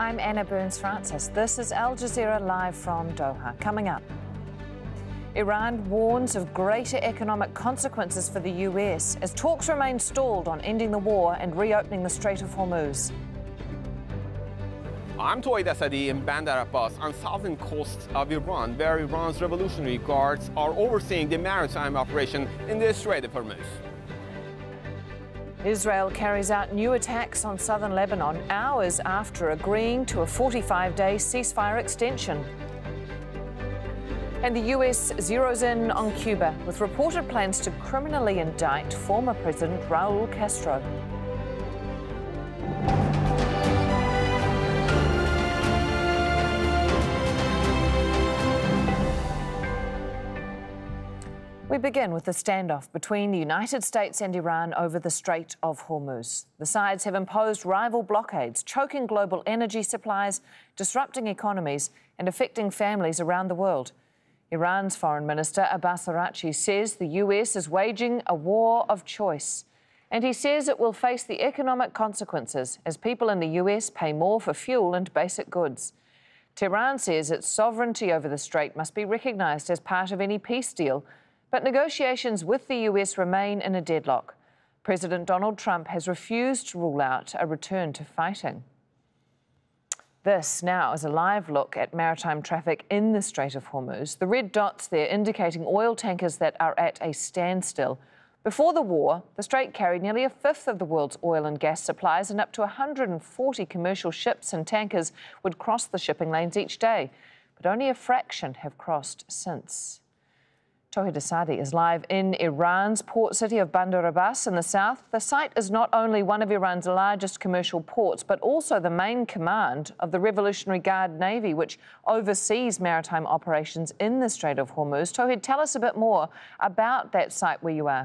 I'm Anna Burns-Francis. This is Al Jazeera live from Doha. Coming up, Iran warns of greater economic consequences for the US as talks remain stalled on ending the war and reopening the Strait of Hormuz. I'm Tawhid Asadi in Bandar Abbas on southern coast of Iran, where Iran's Revolutionary Guards are overseeing the maritime operation in the Strait of Hormuz. Israel carries out new attacks on southern Lebanon hours after agreeing to a 45-day ceasefire extension. And the US zeroes in on Cuba with reported plans to criminally indict former President Raul Castro. We begin with the standoff between the United States and Iran over the Strait of Hormuz. The sides have imposed rival blockades, choking global energy supplies, disrupting economies and affecting families around the world. Iran's Foreign Minister Abbas Araghchi says the US is waging a war of choice. And he says it will face the economic consequences as people in the US pay more for fuel and basic goods. Tehran says its sovereignty over the strait must be recognised as part of any peace deal. But negotiations with the US remain in a deadlock. President Donald Trump has refused to rule out a return to fighting. This now is a live look at maritime traffic in the Strait of Hormuz. The red dots there indicating oil tankers that are at a standstill. Before the war, the strait carried nearly a fifth of the world's oil and gas supplies, and up to 140 commercial ships and tankers would cross the shipping lanes each day. But only a fraction have crossed since. Tawhid Asadi is live in Iran's port city of Bandar Abbas in the south. The site is not only one of Iran's largest commercial ports, but also the main command of the Revolutionary Guard Navy, which oversees maritime operations in the Strait of Hormuz. Tawhid, tell us a bit more about that site where you are.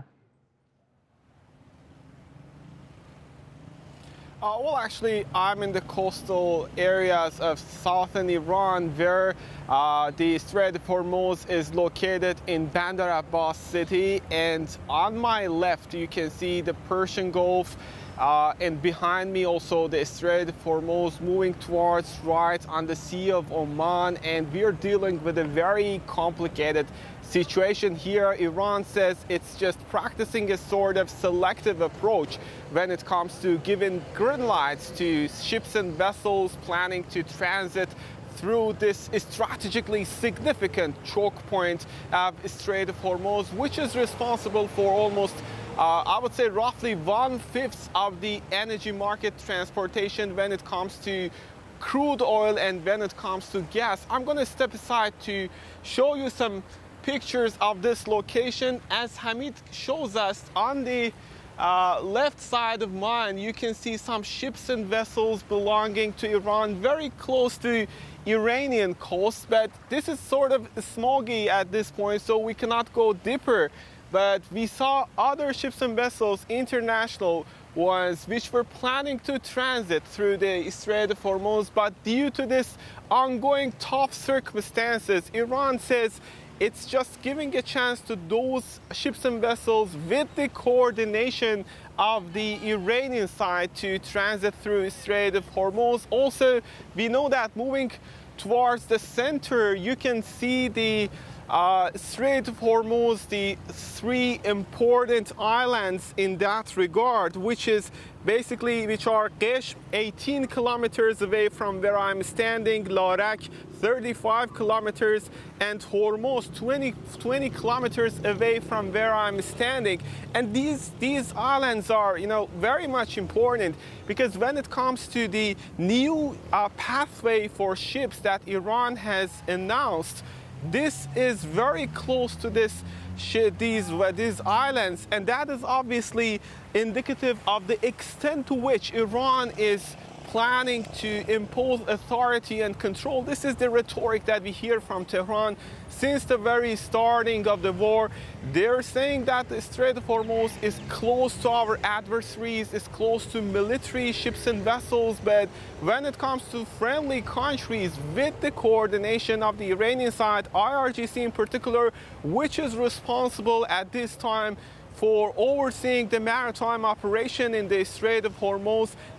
Well, actually, I'm in the coastal areas of southern Iran, where the Strait of Hormuz is located in Bandar Abbas city. And on my left, you can see the Persian Gulf. And behind me also the Strait of Hormuz moving towards right on the Sea of Oman. And we're dealing with a very complicated situation here. Iran says it's just practicing a sort of selective approach when it comes to giving green lights to ships and vessels planning to transit through this strategically significant choke point of Strait of Hormuz, which is responsible for almost I would say roughly 1/5 of the energy market transportation when it comes to crude oil and when it comes to gas. I'm going to step aside to show you some pictures of this location. As Hamid shows us on the left side of mine, you can see some ships and vessels belonging to Iran very close to Iranian coast, but this is sort of smoggy at this point, so we cannot go deeper. But we saw other ships and vessels, international ones, which were planning to transit through the Strait of Hormuz, but due to this ongoing tough circumstances, Iran says it's just giving a chance to those ships and vessels with the coordination of the Iranian side to transit through Strait of Hormuz. Also, we know that moving towards the center, you can see the Strait of Hormuz, the three important islands in that regard, which are Qeshm, 18 kilometers away from where I'm standing, Larak, 35 kilometers, and Hormuz, 20 kilometers away from where I'm standing. And these islands are, very much important, because when it comes to the new pathway for ships that Iran has announced, this is very close to these islands, and that is obviously indicative of the extent to which Iran is planning to impose authority and control. This is the rhetoric that we hear from Tehran since the very starting of the war. They're saying that the Strait of Hormuz is close to our adversaries, is close to military ships and vessels, but when it comes to friendly countries, with the coordination of the Iranian side, IRGC in particular, which is responsible at this time for overseeing the maritime operation in the Strait of Hormuz,